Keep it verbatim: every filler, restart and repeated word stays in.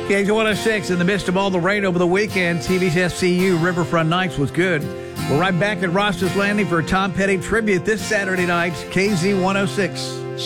K Z one oh six, in the midst of all the rain over the weekend, T V's S C U Riverfront Nights was good. We're right back at Ross's Landing for a Tom Petty tribute this Saturday night, K Z one oh six.